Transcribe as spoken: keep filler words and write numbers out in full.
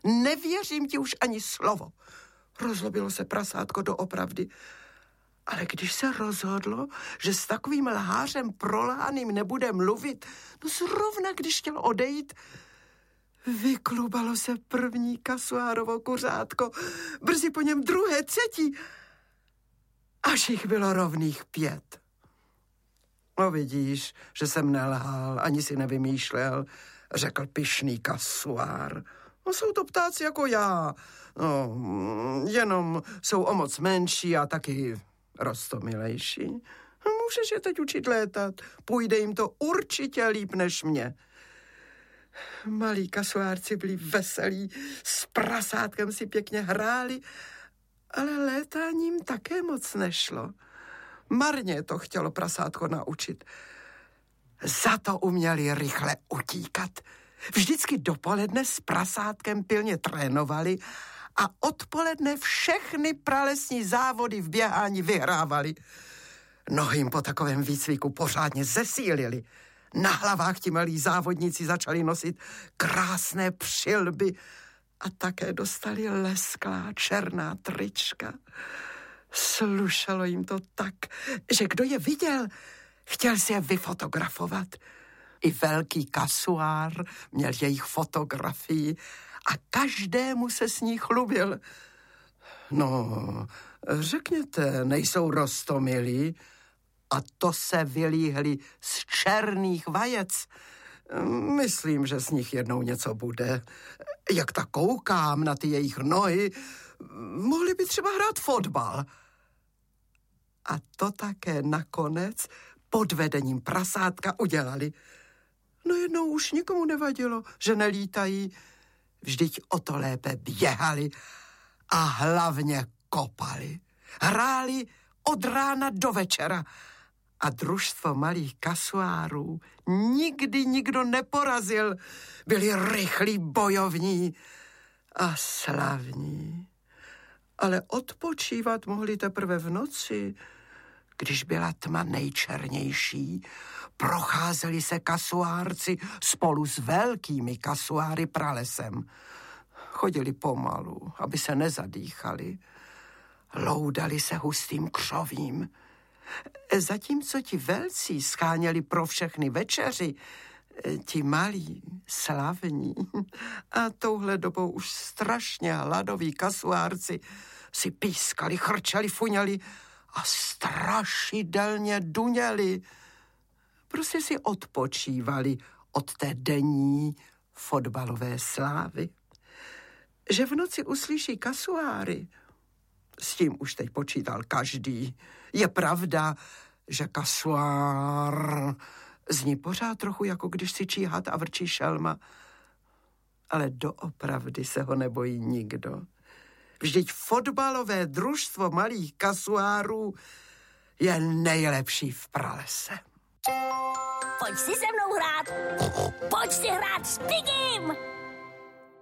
Nevěřím ti už ani slovo. Rozlobilo se prasátko doopravdy. Ale když se rozhodlo, že s takovým lhářem prolháným nebude mluvit, no zrovna když chtěl odejít, vyklubalo se první kasuárovo kuřátko, brzy po něm druhé, třetí, až jich bylo rovných pět. No vidíš, že jsem nelhal, ani si nevymýšlel, řekl pyšný kasuár. No jsou to ptáci jako já, no, jenom jsou o moc menší a taky roztomilejší. Můžeš je teď učit létat, půjde jim to určitě líp než mě. Malí kasuárci byli veselí, s prasátkem si pěkně hráli, ale létáním také moc nešlo. Marně to chtělo prasátko naučit. Za to uměli rychle utíkat. Vždycky dopoledne s prasátkem pilně trénovali a odpoledne všechny pralesní závody v běhání vyhrávali. Nohy jim po takovém výcviku pořádně zesílili. Na hlavách ti malí závodníci začali nosit krásné přilby a také dostali lesklá černá trička. Slušelo jim to tak, že kdo je viděl, chtěl si je vyfotografovat. I velký kasuár měl jejich fotografii a každému se s ní chlubil. No, řekněte, nejsou roztomilí? A to se vylíhli z černých vajec. Myslím, že z nich jednou něco bude. Jak tak koukám na ty jejich nohy, mohli by třeba hrát fotbal. A to také nakonec pod vedením prasátka udělali. No jednou už nikomu nevadilo, že nelítají. Vždyť o to lépe běhali a hlavně kopali. Hráli od rána do večera a družstvo malých kasuárů nikdy nikdo neporazil. Byli rychlí, bojovní a slavní. Ale odpočívat mohli teprve v noci, když byla tma nejčernější. Procházeli se kasuárci spolu s velkými kasuáry pralesem. Chodili pomalu, aby se nezadýchali. Loudali se hustým křovím. Zatímco ti velcí scháněli pro všechny večeři, ti malí, slavní a touhle dobou už strašně hladoví kasuárci si pískali, chrčeli, fuňali a strašidelně duněli. Prostě si odpočívali od té denní fotbalové slávy. Že v noci uslyší kasuáry, s tím už teď počítal každý. Je pravda, že kasuár zní pořád trochu, jako když si číhat a vrčí šelma, ale doopravdy se ho nebojí nikdo. Vždyť fotbalové družstvo malých kasuárů je nejlepší v pralese. Pojď si se mnou hrát. Pojď si hrát s Pigim.